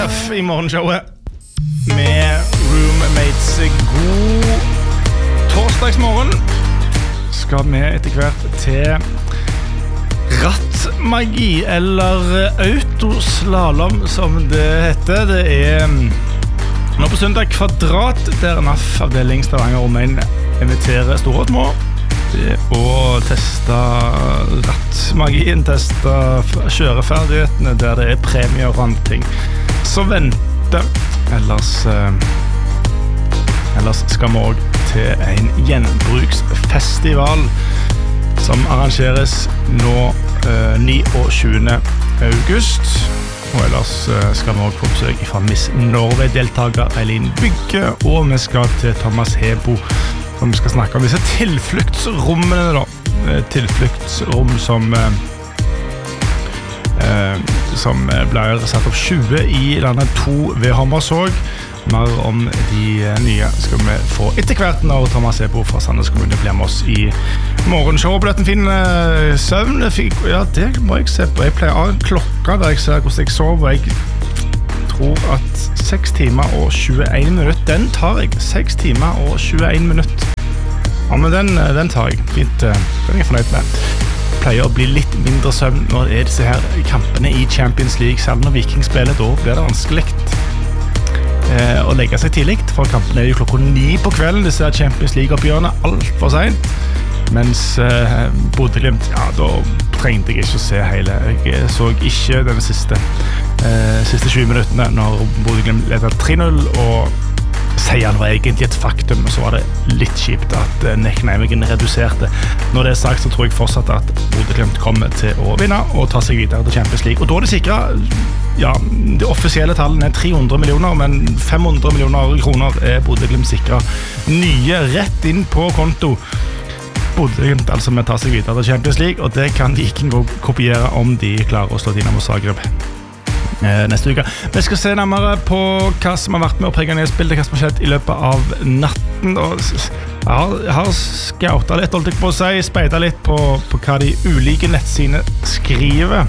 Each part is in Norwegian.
Duff I morgenshowet med Roommates. God torsdagsmorgen skal vi etter hvert til rattmagi, eller autoslalom som det heter. Det nå på søndag Kvadrat, der NAF-avdeling Stavanger Omegn inviterer store og små og testa rattmagien, testa kjøreferdighetene der det premier og andre ting så venter. Ellers skal vi også til en gjenbruksfestival som arrangeres nå 29. august. Og ellers skal vi også få besøk fra Miss Norway-deltaker Eileen Bygge, og vi skal til Thomas Hebo, som skal snakke om disse tilfluktsrommene da. Tilfluktsrom som blir satt opp 20 I landet 2 ved Hommersåk. Mer om de nye skal vi få etter hvert når Thomas Hebo fra Sandnes kommune blir med oss I morgenshow. Ble det en fin søvn? Ja, det må jeg se på. Jeg pleier å ha en klokka der jeg ser hvordan jeg sover. Jeg tror at 6 timer og 21 minutter, den tar jeg. 6 timer og 21 minutter. Ja, men den tar jeg. Fint, den er jeg fornøyd med. Pleier å bli litt mindre søvn når det disse her kampene I Champions League, selv når Viking spiller, da blir det vanskelig å legge seg tidlig, for kampene jo klokka 9 på kvelden, disse Champions League-oppgjørene, alt for sent, mens Bodø-Glimt, ja, da trengte jeg ikke å se hele, jeg så ikke denne siste 20 minuttene når Bodø-Glimt ledet 3-0, og seieren var egentlig et faktum, og så var det litt kjipt at Nijmegen reduserte. Når det sagt, så tror jeg fortsatt at Bodø-Glimt kommer til å vinne og ta seg videre til Champions League. Og da det sikret, ja, de offisielle tallene 300 millioner, men 500 millioner kroner Bodø-Glimt sikret nye rett inn på konto. Bodø-Glimt altså med å ta seg videre til Champions League, og det kan Viking kopiere om de klarer å slå Dinamo Zagreb neste uke. Vi skal se nærmere på hva som har vært med å prege nedspillet, hva som har skjedd I løpet av natten, og jeg har scoutet litt, holdt jeg på å si, speidet litt på hva de ulike nettsidene skriver,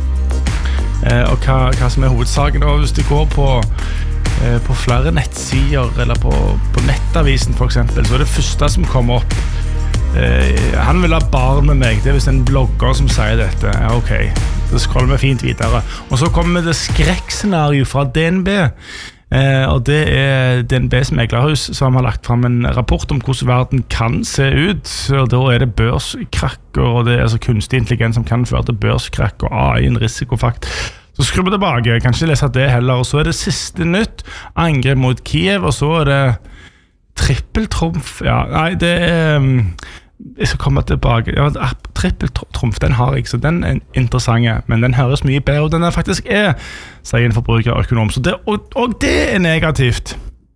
og hva som hovedsaken. Og hvis du går på flere nettsider, eller på nettavisen for eksempel, så det første som kommer opp, han vil ha barn med meg. Det hvis en blogger som sier dette. Ja, ok, så scroller vi fint videre. Og så kommer det skrekkscenario fra DNB, og det DNBs meglerhus som har lagt frem en rapport om hvordan verden kan se ut, og da det børskrakk, og det altså kunstig intelligens som kan føre til børskrakk og AI, en risikofakt. Så skrur vi tilbake, kanskje lese det heller, og så det siste nytt, angrep mot Kiev, og så det trippeltrumf. Ja, nei, det jeg skal komme tilbake. Ja, trippeltrumf, den har jeg, så den interessant, men den høres mye bedre, og den faktisk sier en forbrukerøkonom, så og det negativt.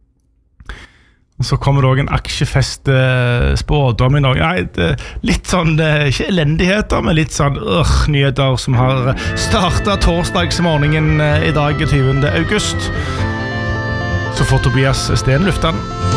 Og så kommer det også en aksjefest spådom I Norge. Nei, det litt sånn, ikke elendigheter, men litt sånn nyheter som har startet torsdagsmorgenen I dag, 20. august. Så får Tobias Sten luften.